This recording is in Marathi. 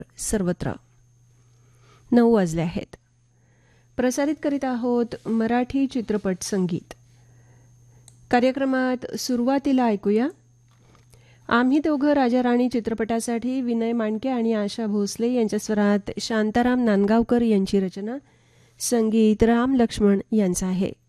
सर्वत्र 9 वाजले आहेत. प्रसारित करीत आहोत मराठी चित्रपट संगीत. कार्यक्रमात सुरुवातीला ऐकूया आम्ही दोघं राजा राणी चित्रपटासाठी विनय मांडके आणि आशा भोसले यांच्या स्वरात शांताराम नांदगावकर यांची रचना, संगीत राम लक्ष्मण यांचं आहे.